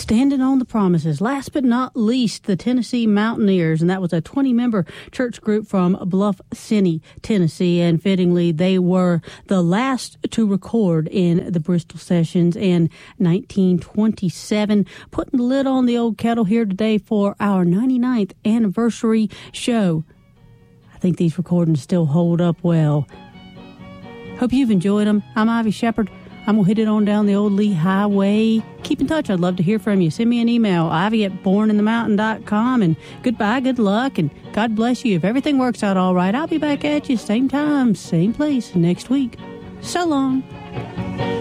Standing on the Promises. Last but not least, the Tennessee Mountaineers, and that was a 20-member church group from Bluff City, Tennessee, and fittingly, they were the last to record in the Bristol Sessions in 1927. Putting the lid on the old kettle here today for our 99th anniversary show. I think these recordings still hold up well. Hope you've enjoyed them. I'm Ivy Shepard. I'm going to hit it on down the old Lee Highway. Keep in touch. I'd love to hear from you. Send me an email, ivy@borninthemountain.com. And goodbye, good luck, and God bless you. If everything works out all right, I'll be back at you same time, same place next week. So long.